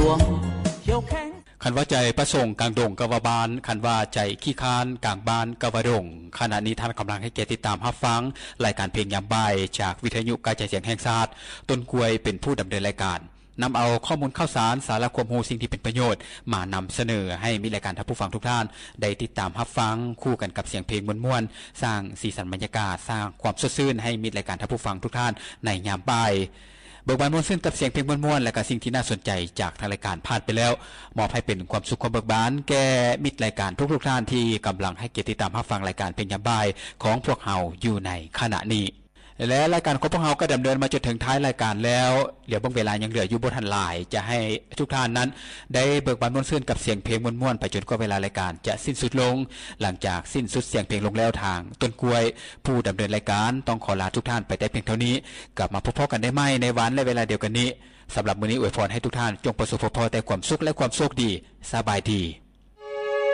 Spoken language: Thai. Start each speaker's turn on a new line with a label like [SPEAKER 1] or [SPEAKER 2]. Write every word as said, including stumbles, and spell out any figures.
[SPEAKER 1] วงเขียวแข็ง
[SPEAKER 2] คันว่าใจประสงค์กลางดงกวาบานคันว่าใจขี้คานกลางบ้านกวาดงขณะนี้ท่านกำลังให้เกียรติติดตามรับฟังรายการเพลงยามบ่ายจากวิทยุกระจายเสียงแห่งชาติต้นกล้วยเป็นผู้ดำเนินรายการนำเอาข้อมูลข่าวสารสาระความรู้สิ่งที่เป็นประโยชน์มานำเสนอให้มีรายการท่านผู้ฟังทุกท่านได้ติดตามรับฟังคู่กันกับเสียงเพลงม่วนๆสร้างสีสันบรรยากาศสร้างความสดชื่นให้มีรายการท่านผู้ฟังทุกท่านในยามบ่ายเบิกบานม่วนซื่นกับเสียงเพลงม่วนๆและก็สิ่งที่น่าสนใจจากทางรายการผ่านไปแล้วมอบให้เป็นความสุขความเบิกบานแก่มิตรรายการทุกๆท่านที่กำลังให้เกียรติติดตามรับฟังรายการเพลงยามบ่ายของพวกเฮาอยู่ในขณะนี้และรายการของพวกเราก็ดำเนินมาจนถึงท้ายรายการแล้วเดี๋ยวบางเวลายังเหลืออยู่บ่ทันหลายจะให้ทุกท่านนั้นได้เบิกบานม่วนซื่นกับเสียงเพลงม่วนๆไปจนกว่าเวลารายการจะสิ้นสุดลงหลังจากสิ้นสุดเสียงเพลงลงแล้วทางต้นกล้วยผู้ดำเนินรายการต้องขอลาทุกท่านไปแต่เพียงเท่านี้กลับมาพบกันได้ใหม่ในวันและเวลาเดียวกันนี้สำหรับมื้อนี้อวยพรให้ทุกท่านจงประสบพบแต่ความสุขและความโชคดีสบายดี